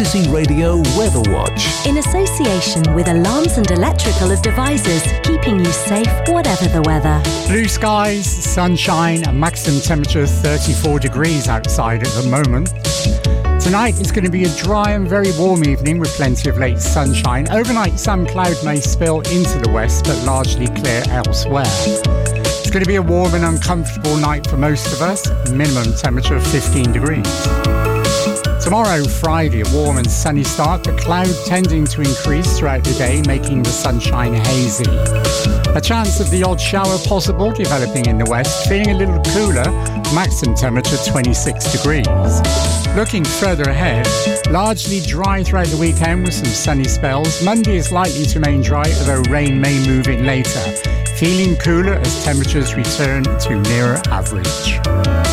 Citizen Radio Weather Watch. In association with Alarms and Electrical Devices, keeping you safe whatever the weather. Blue skies, sunshine, a maximum temperature of 34 degrees outside at the moment. Tonight is going to be a dry and very warm evening with plenty of late sunshine. Overnight, some cloud may spill into the west, but largely clear elsewhere. It's going to be a warm and uncomfortable night for most of us, minimum temperature of 15 degrees. Tomorrow, Friday, a warm and sunny start, but cloud tending to increase throughout the day, making the sunshine hazy. A chance of the odd shower possible, developing in the west, feeling a little cooler, maximum temperature 26 degrees. Looking further ahead, largely dry throughout the weekend with some sunny spells. Monday is likely to remain dry, although rain may move in later. Feeling cooler as temperatures return to nearer average.